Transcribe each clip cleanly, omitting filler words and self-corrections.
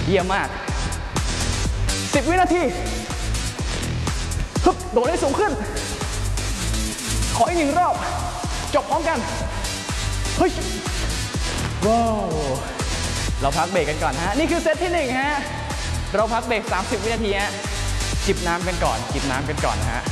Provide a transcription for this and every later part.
เยี่ยมมาก10 วินาทีฮึบโดดให้สูงขึ้นขออีก1 รอบจบพร้อมกันเฮ้ยว้าวเราพักเบรกกันก่อนฮะนี่คือเซตที่1ฮะเราพักเบรก30 วินาทีฮะจิบน้ำกันก่อนจิบน้ำกันก่อนนะฮะ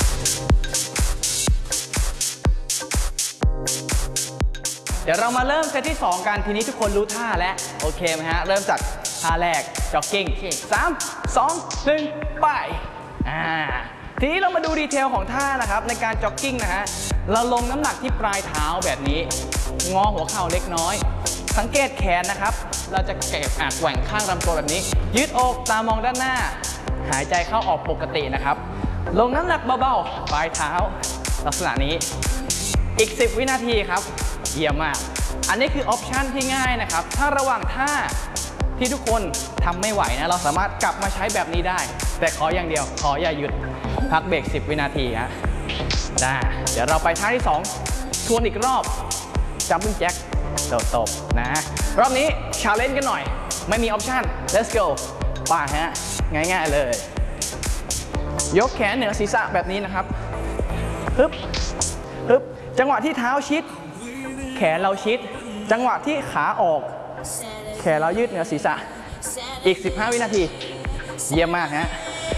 เดี๋ยวเรามาเริ่มเซตที่2กันทีนี้ทุกคนรู้ท่าแล้วโอเคไหมฮะเริ่มจากท่าแรกจ็อกกิ้ง3 2 1ไปทีนี้เรามาดูดีเทลของท่านะครับในการจ็อกกิ้งนะฮะเราลงน้ำหนักที่ปลายเท้าแบบนี้งอหัวเข่าเล็กน้อยสังเกตแขนนะครับเราจะแกว่งข้างลำตัวแบบนี้ยืดอกตามองด้านหน้าหายใจเข้าออกปกตินะครับลงน้ำหนักเบาๆปลายเท้าลักษณะนี้อีก10 วินาทีครับเยี่ยมมากอันนี้คือออปชันที่ง่ายนะครับถ้าระหว่างท่าที่ทุกคนทำไม่ไหวนะเราสามารถกลับมาใช้แบบนี้ได้แต่ขออย่างเดียวขออย่าหยุดพักเบรก10 วินาทีฮะได้เดี๋ยวเราไปท่าที่2ทวนอีกรอบจัมปิ้งแจ็คตบนะรอบนี้ชาเลนจ์กันหน่อยไม่มีออปชัน let's go ป่าฮะง่ายๆเลยยกแขนเหนือศีรษะแบบนี้นะครับฮึบฮึบจังหวะที่เท้าชิดแขนเราชิดจังหวะที่ขาออกแขนเรายืดเหนือศีรษะอีก15 วินาทีเยี่ยมมากฮะ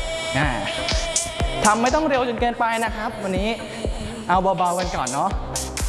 ทำไม่ต้องเร็วจนเกินไปนะครับวันนี้เอาเบาๆกันก่อนเนาะ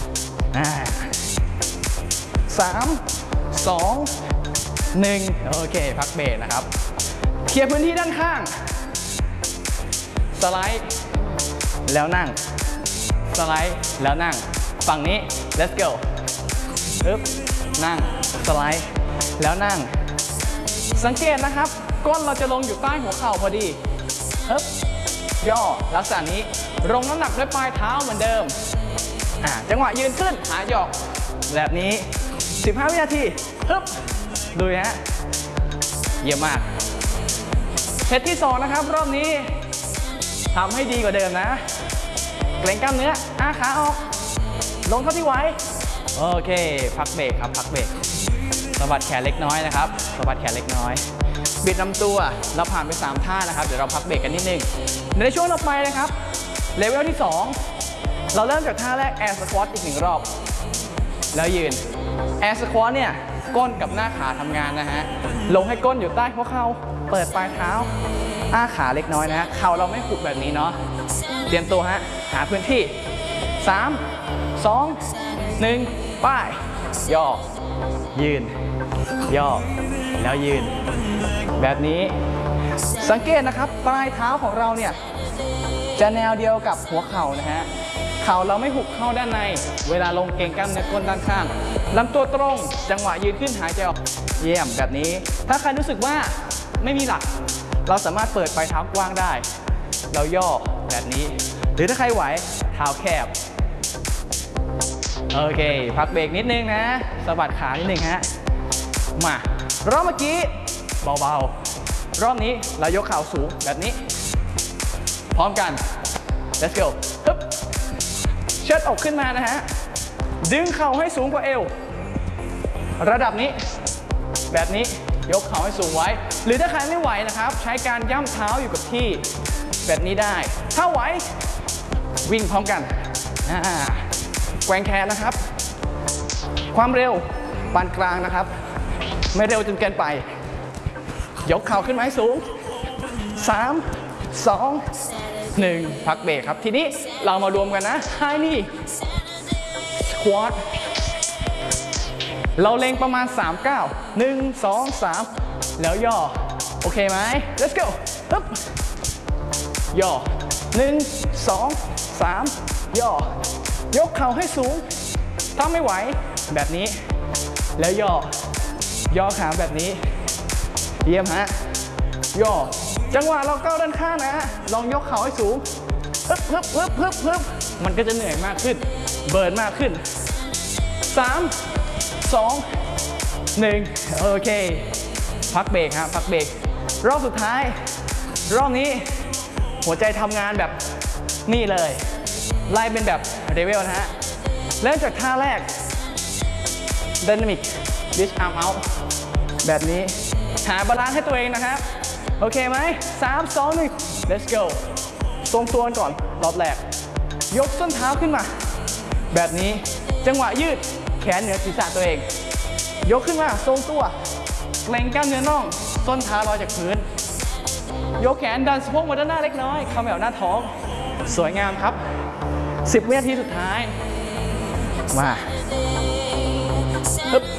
3 2 1โอเคพักเบรกนะครับเคลียร์พื้นที่ด้านข้างสไลด์แล้วนั่งสไลด์แล้วนั่งฝั่งนี้ let's go ปึ๊บนั่งสไลด์แล้วนั่งสังเกตนะครับก้นเราจะลงอยู่ใต้หัวเข่าพอดีปึ๊บย่อลักษณะนี้ลงน้ำหนักด้วยปลายเท้าเหมือนเดิมจังหวะยืนขึ้นหายอกแบบนี้15 วินาทีปึ๊บดูฮะเยี่ยมมากเซตที่2นะครับรอบนี้ทำให้ดีกว่าเดิมนะเกร็งกล้ามเนื้อขาออกลงเท่าที่ไหวโอเคพักเบรกครับพักเบรกสะบัดแขนเล็กน้อยนะครับสะบัดแขนเล็กน้อยบิดลำตัวเราผ่านไป3 ท่านะครับเดี๋ยวเราพักเบรกกันนิดนึงในช่วงต่อไปนะครับเลเวลที่2เราเริ่มจากท่าแรกแอร์สควอตอีก1 รอบแล้วยืนแอร์สควอตเนี่ยก้นกับหน้าขาทำงานนะฮะลงให้ก้นอยู่ใต้หัวเข่าเปิดปลายเท้าขาเล็กน้อยนะฮะเข่าเราไม่ขุกแบบนี้เนาะเตรียมตัวฮะหาพื้นที่3 2 1ป้ายย่อยืนย่อแล้วยืนแบบนี้สังเกตนะครับปลายเท้าของเราเนี่ยจะแนวเดียวกับหัวเข่านะฮะเข่าเราไม่หุบเข้าด้านในเวลาลงเกร็งกล้ามเนื้อก้นด้านข้างลำตัวตรงจังหวะยืนขึ้นหายใจออกเยี่ยมแบบนี้ถ้าใครรู้สึกว่าไม่มีหลักเราสามารถเปิดปลายเท้ากว้างได้เราย่อแบบนี้หรือถ้าใครไหวเท้าแคบโอเคพักเบรกนิดนึงนะสะบัดขานิดนึงฮะมารอบเมื่อกี้เบาๆรอบนี้เรายกเข่าสูงแบบนี้พร้อมกัน let's go ฮึบเชิดอกขึ้นมานะฮะดึงเข่าให้สูงกว่าเอวระดับนี้แบบนี้ยกเข่าให้สูงไว้หรือถ้าใครไม่ไหวนะครับใช้การย่ำเท้าอยู่กับที่แบบนี้ได้ถ้าไหววิ่งพร้อมกันแกว่งแขนนะครับความเร็วปานกลางนะครับไม่เร็วจนเกินไปยกเข่าขึ้นมาให้สูง3 2 1พักเบรกครับทีนี้เรามารวมกันนะไฮนี่สควอตเราเล็งประมาณ3 ก้าว1 2 3แล้วย่อโอเคไหม let's go ปึ๊บย่อ1 2 3ย่อยกเข่าให้สูงถ้าไม่ไหวแบบนี้แล้วย่อขาแบบนี้เยี่ยมฮะย่อจังหวะเราก้าวด้านข้างนะลองยกเข่าให้สูงฮึบมันก็จะเหนื่อยมากขึ้นเบิร์นมากขึ้น3 2 1โอเคพักเบรกครับพักเบรกรอบสุดท้ายรอบนี้หัวใจทำงานแบบนี่เลยไล่เป็นแบบเรเวลนะฮะเริ่มจากท่าแรก Dynamic Reach Arm Out แบบนี้หาบาลานซ์ให้ตัวเองนะครับโอเคไหม3 2 1 let's go ทรงตัวก่อนรอบแรกยกส้นเท้าขึ้นมาแบบนี้จังหวะยืดแขนเหนือศีรษะตัวเองยกขึ้นมาทรงตัวเกร็งกล้ามเนื้อน่องส้นเท้าลอยจากพื้นยกแขนดันสะโพกมาด้านหน้าเล็กน้อยเข้าแถวหน้าท้องสวยงามครับ10 วินาทีสุดท้ายมาปึ๊บ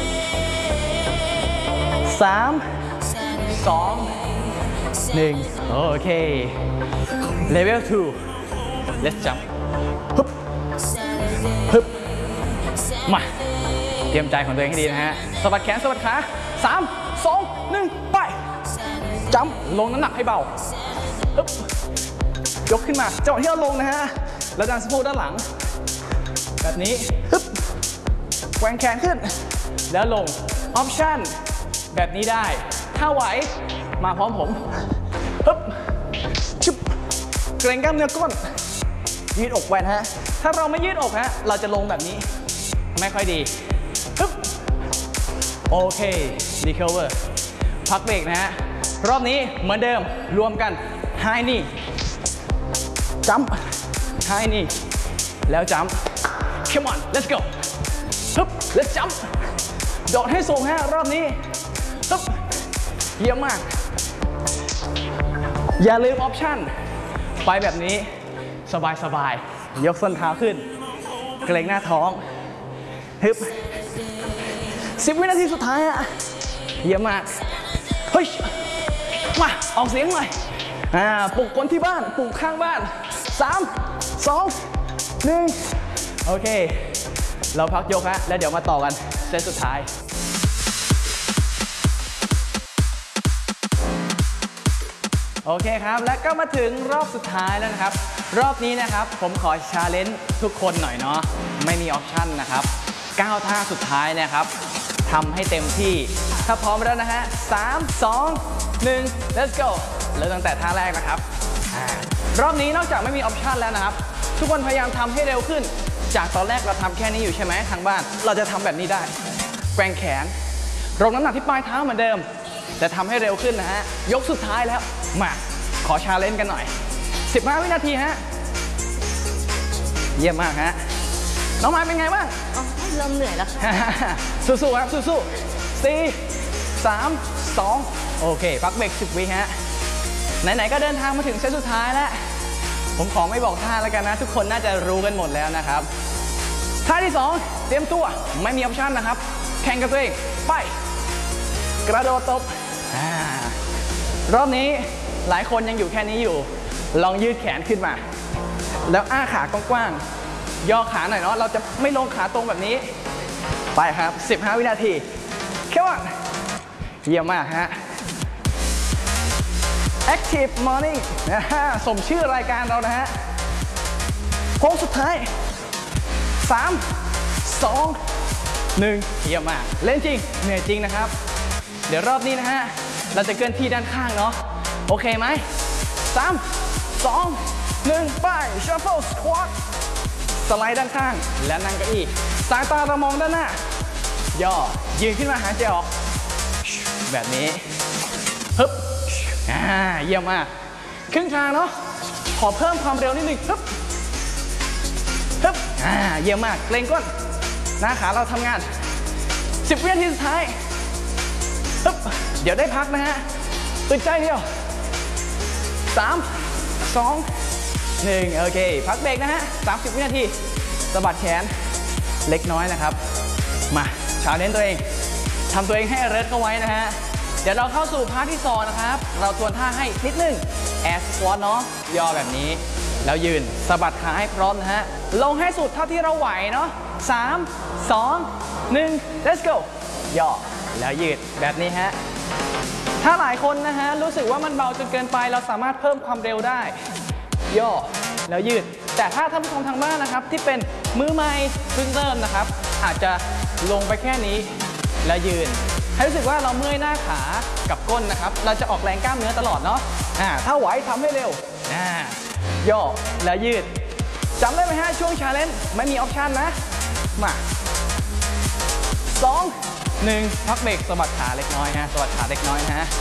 3 2 1โอเค level 2 let's jump ฮึบฮึบมาเตรียมใจของตัวเองให้ดีนะฮะสะบัดแขนสะบัดขา3 2 1ไปจัมป์ลงน้ำหนักให้เบาฮึบยกขึ้นมาจังหวะที่เราลงนะฮะแล้วดันสะโพกด้านหลังแบบนี้ฮึบแกว่งแขนขึ้นแล้วลงออปชั่นแบบนี้ได้ถ้าไหวมาพร้อมผมฮึบชึบเกร็งกล้ามเนื้อก้นยืดอกไว้นะฮะถ้าเราไม่ยืดอกฮะเราจะลงแบบนี้ไม่ค่อยดีฮึบโอเครีคัฟเวอร์พักเบรกนะฮะรอบนี้เหมือนเดิมรวมกันไฮนี่จัมป์ไฮนี่แล้วจัมป์ come on let's go ฮึบ let's jump โดดให้สูงฮะรอบนี้ฮึบเยี่ยมมากอย่าลืมออปชั่นไปแบบนี้สบายๆยกส้นเท้าขึ้นเกร็งหน้าท้องฮึบ10 วินาทีสุดท้ายฮะเยี่ยมมากเฮ้ยมาออกเสียงหน่อยปลุกคนที่บ้านปลุกข้างบ้าน3 2 1โอเคเราพักยกฮะแล้วเดี๋ยวมาต่อกันเซตสุดท้ายโอเคครับและก็มาถึงรอบสุดท้ายแล้วนะครับรอบนี้นะครับผมขอชาเลนจ์ทุกคนหน่อยเนาะไม่มีออปชั่นนะครับ9 ท่าสุดท้ายนะครับทำให้เต็มที่ถ้าพร้อมแล้วนะฮะ3 2 1 let's go เริ่มตั้งแต่ท่าแรกนะครับรอบนี้นอกจากไม่มีออปชั่นแล้วนะครับทุกคนพยายามทำให้เร็วขึ้นจากตอนแรกเราทำแค่นี้อยู่ใช่ไหมทางบ้านเราจะทำแบบนี้ได้แกว่งแขนลงน้ำหนักที่ปลายเท้าเหมือนเดิมแต่ทำให้เร็วขึ้นนะฮะยกสุดท้ายแล้วมาขอชาเลนจ์กันหน่อย15 วินาทีฮะเยี่ยมมากฮะน้องไม้เป็นไงบ้างเริ่มเหนื่อยแล้วค่ะสู้ๆครับสู้ๆ4 3 2โอเคพักเบรก10 วิฮะไหนๆก็เดินทางมาถึงเซตสุดท้ายแล้วผมขอไม่บอกท่าแล้วกันนะทุกคนน่าจะรู้กันหมดแล้วนะครับท่าที่2เตรียมตัวไม่มีออปชั่นนะครับแข่งกับตัวเองไปกระโดดตบรอบนี้หลายคนยังอยู่แค่นี้อยู่ลองยืดแขนขึ้นมาแล้วอ้าขากว้างๆย่อขาหน่อยเนาะเราจะไม่ลงขาตรงแบบนี้ไปครับ15 วินาทีแค่ว่าเยี่ยมมากฮะ Active Morning สมชื่อรายการเรานะฮะโค้งสุดท้าย3 2 1เยี่ยมมากเล่นจริงเหนื่อยจริงนะครับเดี๋ยวรอบนี้นะฮะเราจะเคลื่อนที่ด้านข้างเนาะโอเคไหม3 2 1ไป Shuffle Squat สไลด์ด้านข้างและนั่งเก้าอี้สายตาเรามองด้านหน้าย่อยืนขึ้นมาหายใจออกแบบนี้ฮึบเยี่ยมมากครึ่งทางเนาะขอเพิ่มความเร็วนิดนึงฮึบฮึบเยี่ยมมากเกรงก้นหน้าขาเราทำงาน10 วินาทีสุดท้ายฮึบเดี๋ยวได้พักนะฮะตื่นใจเดียว3 2 1โอเคพักเบรกนะฮะ30 วินาทีสะบัดแขนเล็กน้อยนะครับมาชาเลนจ์ตัวเองทำตัวเองให้เริร์ดเข้าไว้นะฮะเดี๋ยวเราเข้าสู่พาร์ทที่2นะครับเราทวนท่าให้นิดนึงแอร์สควอตเนาะย่อแบบนี้แล้วยืนสะบัดขาให้พร้อมนะฮะลงให้สุดเท่าที่เราไหวเนาะ3 2 1 let's go ย่อแล้วยืดแบบนี้ฮะถ้าหลายคนนะฮะรู้สึกว่ามันเบาจนเกินไปเราสามารถเพิ่มความเร็วได้ย่อแล้วยืดแต่ถ้าท่านผู้ชมทางบ้านนะครับที่เป็นมือใหม่เพิ่งเริ่มนะครับอาจจะลงไปแค่นี้แล้วยืนให้รู้สึกว่าเราเมื่อยหน้าขากับก้นนะครับเราจะออกแรงกล้ามเนื้อตลอดเนาะถ้าไหวทำให้เร็วย่อแล้วยืดจำได้ไหมฮะช่วงชาเลนจ์ไม่มีออปชั่นนะมา2 1 พักเบรกสะบัดขาเล็กน้อยฮะสะบัดขาเล็กน้อยนะฮะ